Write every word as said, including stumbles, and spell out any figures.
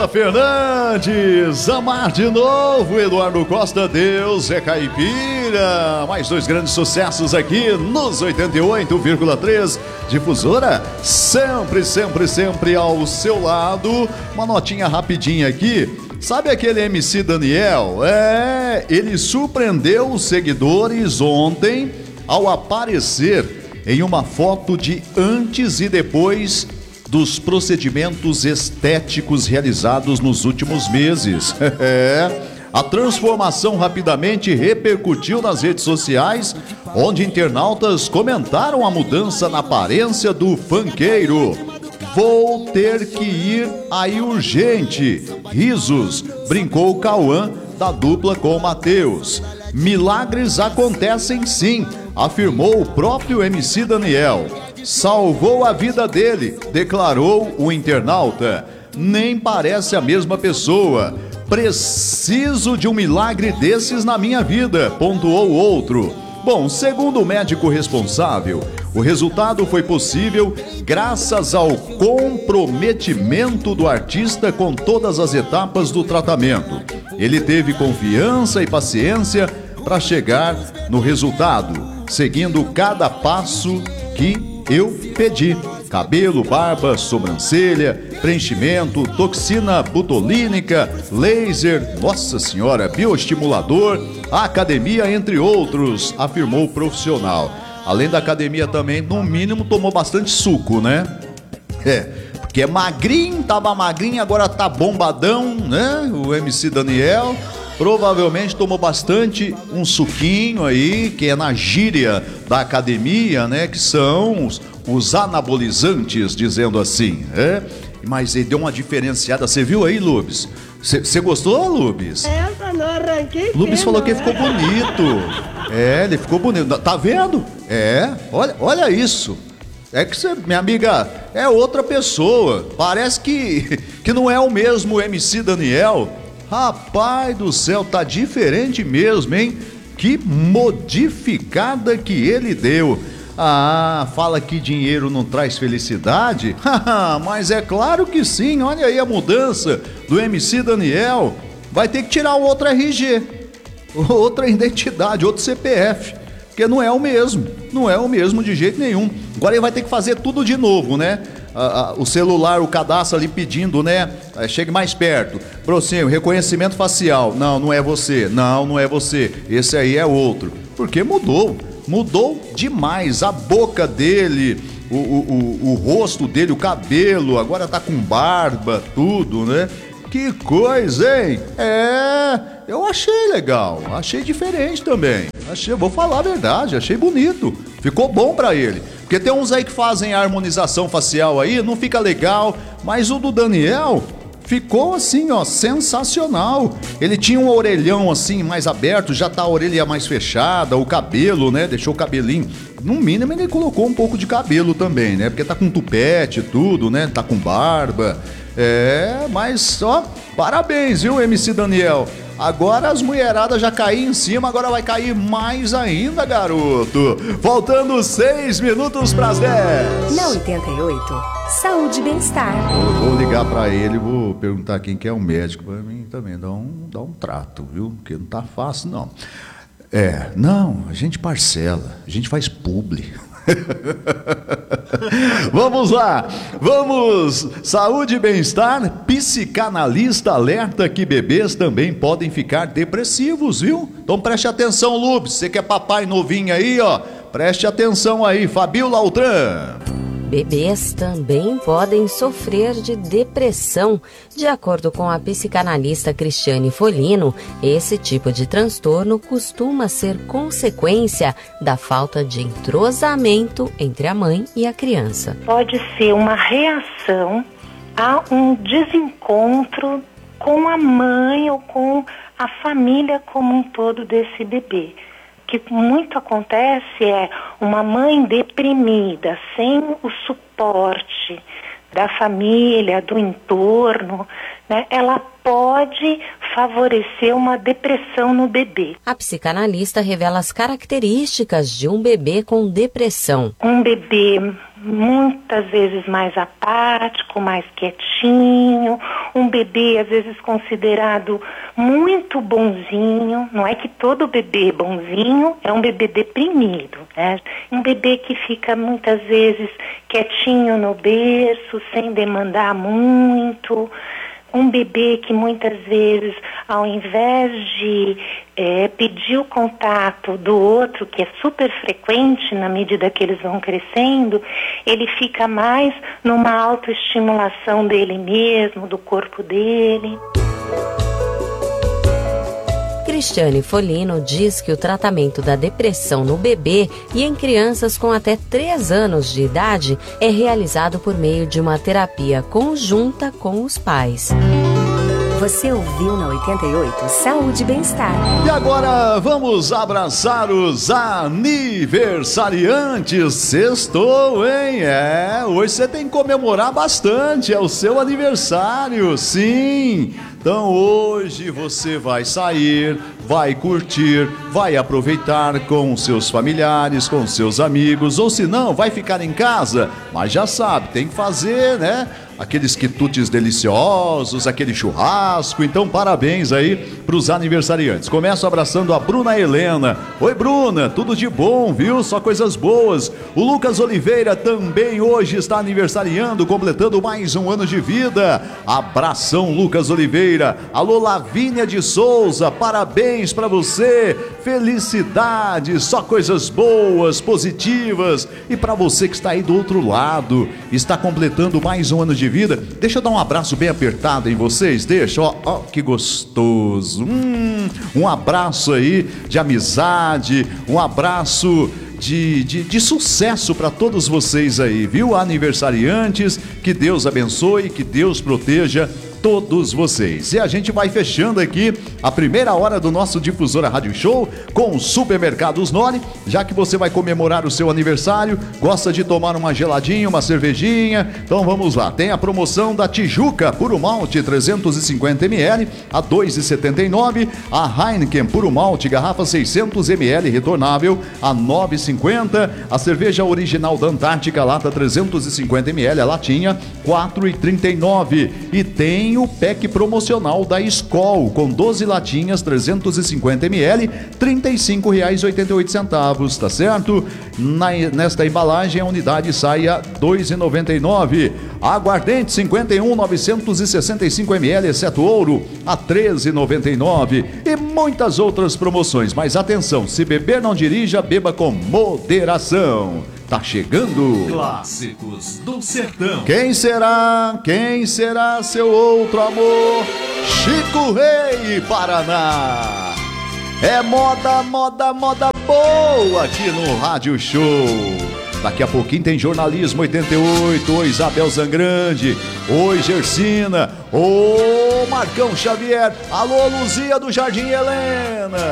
Camila Fernandes, Amar de Novo, Eduardo Costa, Deus é Caipira. Mais dois grandes sucessos aqui nos oitenta e oito vírgula três. Difusora, sempre, sempre, sempre ao seu lado. Uma notinha rapidinha aqui. Sabe aquele M C Daniel? É, ele surpreendeu os seguidores ontem ao aparecer em uma foto de antes e depois dos procedimentos estéticos realizados nos últimos meses. É, a transformação rapidamente repercutiu nas redes sociais, onde internautas comentaram a mudança na aparência do funkeiro. Vou ter que ir aí urgente. Risos, brincou o Cauã da dupla com o Matheus. Milagres acontecem sim, afirmou o próprio M C Daniel. Salvou a vida dele, declarou o internauta. Nem parece a mesma pessoa. Preciso de um milagre desses na minha vida, pontuou outro. Bom, segundo o médico responsável, o resultado foi possível graças ao comprometimento do artista com todas as etapas do tratamento. Ele teve confiança e paciência para chegar no resultado, seguindo cada passo que eu pedi. Cabelo, barba, sobrancelha, preenchimento, toxina botulínica, laser, nossa senhora, bioestimulador, academia, entre outros, afirmou o profissional. Além da academia também, no mínimo, tomou bastante suco, né? É, porque é magrinho, tava magrinho, agora tá bombadão, né? O M C Daniel provavelmente tomou bastante um suquinho aí, que é na gíria da academia, né? Que são os, os anabolizantes, dizendo assim, é? Mas ele deu uma diferenciada, você viu aí, Lubes? Você gostou, Lubes? Essa não arranquei. Lubes falou que ficou bonito. É, ele ficou bonito. Tá vendo? É, olha, olha isso. É que você, minha amiga, é outra pessoa. Parece que, que não é o mesmo M C Daniel. Rapaz do céu, tá diferente mesmo, hein? Que modificada que ele deu. Ah, fala que dinheiro não traz felicidade? Mas é claro que sim, olha aí a mudança do M C Daniel. Vai ter que tirar o outro R G, outra identidade, outro C P F, porque não é o mesmo, não é o mesmo de jeito nenhum. Agora ele vai ter que fazer tudo de novo, né? Ah, ah, o celular, o cadastro ali pedindo, né? Ah, chegue mais perto. Prossimo, reconhecimento facial. Não, não é você. Não, não é você. Esse aí é outro. Porque mudou. Mudou demais. A boca dele, o, o, o, o rosto dele, o cabelo. Agora tá com barba, tudo, né? Que coisa, hein? É, eu achei legal. Achei diferente também. Achei, vou falar a verdade, achei bonito. Ficou bom pra ele. Porque tem uns aí que fazem a harmonização facial aí, não fica legal, mas o do Daniel ficou assim, ó, sensacional. Ele tinha um orelhão assim mais aberto, já tá a orelha mais fechada, o cabelo, né, deixou o cabelinho. No mínimo ele colocou um pouco de cabelo também, né, porque tá com tupete e tudo, né, tá com barba. É, mas ó, parabéns, viu, M C Daniel? Agora as mulheradas já caíram em cima, agora vai cair mais ainda, garoto. Faltando seis minutos para as dez. Na oitenta e oito, Saúde e Bem-Estar. Eu vou ligar para ele, vou perguntar quem que é o médico. Para mim também dá um, dá um trato, viu? Porque não tá fácil, não. É, não, a gente parcela, a gente faz publi. Vamos lá, vamos. Saúde e bem-estar. Psicanalista alerta que bebês também podem ficar depressivos, viu? Então preste atenção, Lubes. Você que é papai novinho aí, ó, preste atenção aí, Fabiola Altran. Bebês também podem sofrer de depressão. De acordo com a psicanalista Cristiane Folino, esse tipo de transtorno costuma ser consequência da falta de entrosamento entre a mãe e a criança. Pode ser uma reação a um desencontro com a mãe ou com a família como um todo desse bebê. O que muito acontece é uma mãe deprimida, sem o suporte da família, do entorno, né? Ela pode favorecer uma depressão no bebê. A psicanalista revela as características de um bebê com depressão. Um bebê muitas vezes mais apático, mais quietinho, um bebê às vezes considerado muito bonzinho. Não é que todo bebê bonzinho é um bebê deprimido, né? Um bebê que fica muitas vezes quietinho no berço, sem demandar muito. Um bebê que muitas vezes, ao invés de é, pedir o contato do outro, que é super frequente na medida que eles vão crescendo, ele fica mais numa autoestimulação dele mesmo, do corpo dele. Cristiane Folino diz que o tratamento da depressão no bebê e em crianças com até três anos de idade é realizado por meio de uma terapia conjunta com os pais. Você ouviu na oitenta e oito Saúde e Bem-Estar. E agora vamos abraçar os aniversariantes. Sextou, hein? É, hoje você tem que comemorar bastante, é o seu aniversário, sim. Então hoje você vai sair, vai curtir, vai aproveitar com seus familiares, com seus amigos, ou se não, vai ficar em casa, mas já sabe, tem que fazer, né? Aqueles quitutes deliciosos, aquele churrasco. Então parabéns aí para os aniversariantes. Começo abraçando a Bruna Helena. Oi Bruna, tudo de bom, viu? Só coisas boas. O Lucas Oliveira também hoje está aniversariando, completando mais um ano de vida. Abração Lucas Oliveira. Alô Lavínia de Souza, parabéns para você. Felicidades, só coisas boas, positivas. E para você que está aí do outro lado, está completando mais um ano de vida, deixa eu dar um abraço bem apertado em vocês, deixa, ó, ó, que gostoso, hum, um abraço aí de amizade, um abraço de, de, de sucesso para todos vocês aí, viu, aniversariantes, que Deus abençoe, que Deus proteja todos vocês. E a gente vai fechando aqui a primeira hora do nosso Difusora Rádio Show com Supermercados Nori, já que você vai comemorar o seu aniversário, gosta de tomar uma geladinha, uma cervejinha, então vamos lá, tem a promoção da Tijuca Puro Malte trezentos e cinquenta mililitros a dois reais e setenta e nove centavos, a Heineken Puro Malte garrafa seiscentos mililitros retornável a nove reais e cinquenta centavos, a cerveja original da Antártica lata trezentos e cinquenta mililitros a latinha quatro reais e trinta e nove centavos, e tem o pack promocional da Skol com doze latinhas, trezentos e cinquenta mililitros, trinta e cinco reais e oitenta e oito centavos, tá certo? Na, nesta embalagem a unidade sai a dois reais e noventa e nove centavos. Aguardente cinquenta e um, novecentos e sessenta e cinco mililitros, exceto ouro, a treze reais e noventa e nove centavos, e muitas outras promoções. Mas atenção, se beber não dirija, beba com moderação. Tá chegando Clássicos do Sertão. Quem será? Quem será seu outro amor? Chico Rei, Paraná. É moda, moda, moda boa aqui no Rádio Show. Daqui a pouquinho tem Jornalismo oitenta e oito. Oi, Isabel Zangrande. Oi, Gersina. Ô, Marcão Xavier. Alô, Luzia do Jardim Helena.